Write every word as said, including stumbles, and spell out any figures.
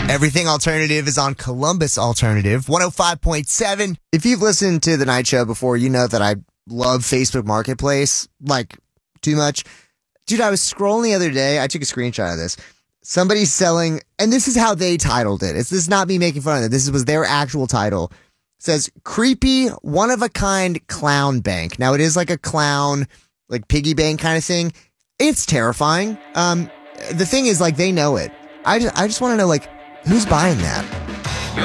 Everything Alternative is on Columbus Alternative, one oh five point seven. If you've listened to The Night Show before, you know that I love Facebook Marketplace, like, too much. Dude, I was scrolling the other day. I took a screenshot of this. Somebody's selling, and this is how they titled it. It's this is not me making fun of it. This was their actual title. It says, creepy, one-of-a-kind clown bank. Now, it is like a clown, like piggy bank kind of thing. It's terrifying. Um, the thing is, like, they know it. I just, I just want to know, like, who's buying that?